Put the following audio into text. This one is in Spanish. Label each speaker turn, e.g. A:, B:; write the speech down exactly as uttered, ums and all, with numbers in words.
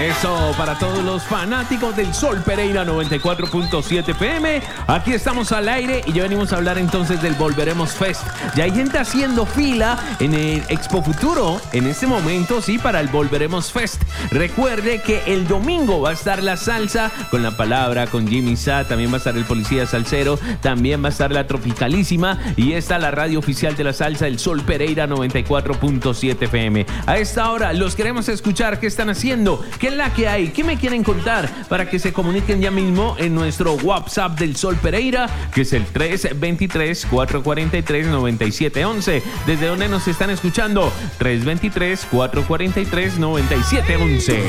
A: Eso para todos los fanáticos del Sol Pereira noventa y cuatro punto siete F M. Aquí estamos al aire y ya venimos a hablar entonces del Volveremos Fest. Ya hay gente haciendo fila en el Expo Futuro en este momento, sí, para el Volveremos Fest. Recuerde que el domingo va a estar la salsa con La Palabra, con Jimmy Sa, también va a estar el Policía Salsero, también va a estar la Tropicalísima y está la radio oficial de la salsa, el Sol Pereira noventa y cuatro punto siete F M. A esta hora los queremos escuchar. ¿Qué están haciendo? ¿Qué es la que hay? ¿Qué me quieren contar? Para que se comuniquen ya mismo en nuestro WhatsApp del Sol Pereira, que es el tres dos tres, cuatro cuatro tres, nueve siete uno uno. ¿Desde dónde nos están escuchando? tres dos tres, cuatro cuatro tres, nueve siete uno uno.